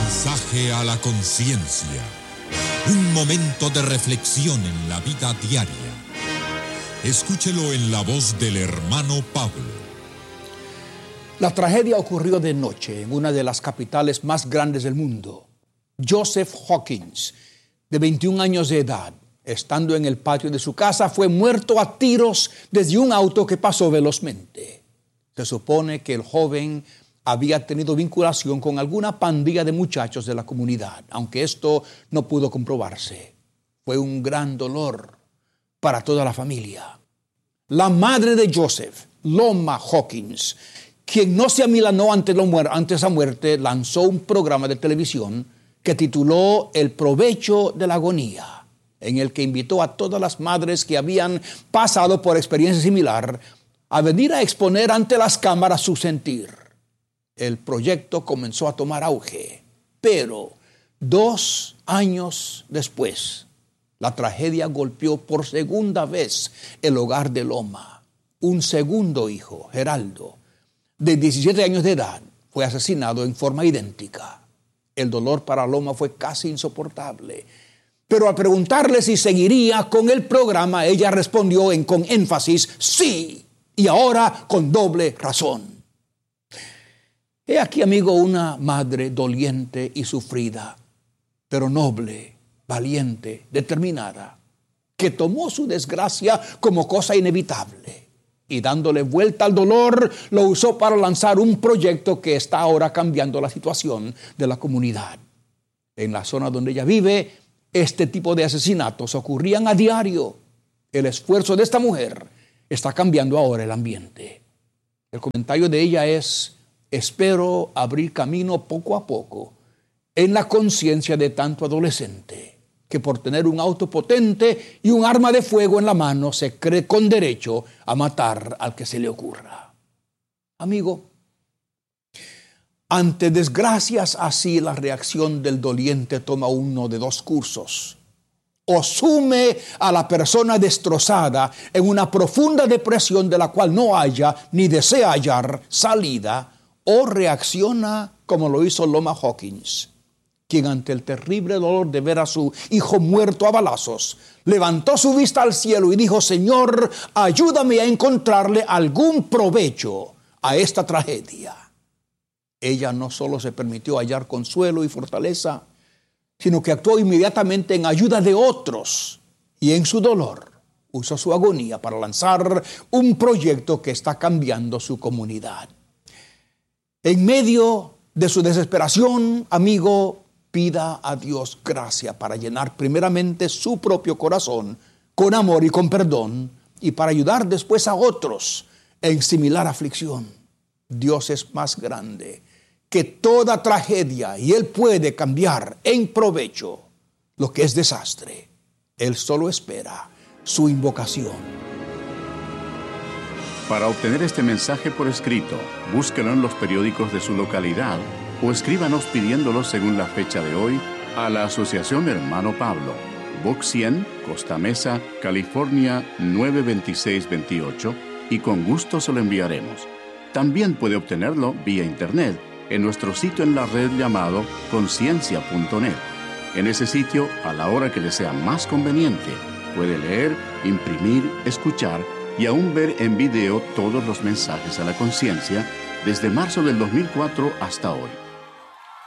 Mensaje a la conciencia. Un momento de reflexión en la vida diaria. Escúchelo en la voz del hermano Pablo. La tragedia ocurrió de noche en una de las capitales más grandes del mundo. Joseph Hawkins, de 21 años de edad, estando en el patio de su casa, fue muerto a tiros desde un auto que pasó velozmente. Se supone que el joven había tenido vinculación con alguna pandilla de muchachos de la comunidad, aunque esto no pudo comprobarse. Fue un gran dolor para toda la familia. La madre de Joseph, Loma Hawkins, quien no se amilanó ante esa muerte, lanzó un programa de televisión que tituló El provecho de la agonía, en el que invitó a todas las madres que habían pasado por experiencia similar a venir a exponer ante las cámaras su sentir. El proyecto comenzó a tomar auge, pero 2 años después, la tragedia golpeó por segunda vez el hogar de Loma. Un segundo hijo, Geraldo, de 17 años de edad, fue asesinado en forma idéntica. El dolor para Loma fue casi insoportable. Pero al preguntarle si seguiría con el programa, ella respondió con énfasis, sí, y ahora con doble razón. He aquí, amigo, una madre doliente y sufrida, pero noble, valiente, determinada, que tomó su desgracia como cosa inevitable y dándole vuelta al dolor, lo usó para lanzar un proyecto que está ahora cambiando la situación de la comunidad. En la zona donde ella vive, este tipo de asesinatos ocurrían a diario. El esfuerzo de esta mujer está cambiando ahora el ambiente. El comentario de ella es: espero abrir camino poco a poco en la conciencia de tanto adolescente que por tener un auto potente y un arma de fuego en la mano se cree con derecho a matar al que se le ocurra. Amigo, ante desgracias así, la reacción del doliente toma uno de 2 cursos. O sume a la persona destrozada en una profunda depresión de la cual no haya ni desea hallar salida, o reacciona como lo hizo Loma Hawkins, quien ante el terrible dolor de ver a su hijo muerto a balazos, levantó su vista al cielo y dijo: Señor, ayúdame a encontrarle algún provecho a esta tragedia. Ella no solo se permitió hallar consuelo y fortaleza, sino que actuó inmediatamente en ayuda de otros y en su dolor usó su agonía para lanzar un proyecto que está cambiando su comunidad. En medio de su desesperación, amigo, pida a Dios gracia para llenar primeramente su propio corazón con amor y con perdón, y para ayudar después a otros en similar aflicción. Dios es más grande que toda tragedia y Él puede cambiar en provecho lo que es desastre. Él solo espera su invocación. Para obtener este mensaje por escrito, búsquelo en los periódicos de su localidad o escríbanos pidiéndolo según la fecha de hoy a la Asociación Hermano Pablo, Box 100, Costa Mesa, California 92628, y con gusto se lo enviaremos. También puede obtenerlo vía internet en nuestro sitio en la red llamado conciencia.net. En ese sitio, a la hora que le sea más conveniente, puede leer, imprimir, escuchar y aún ver en video todos los mensajes a la conciencia desde marzo del 2004 hasta hoy.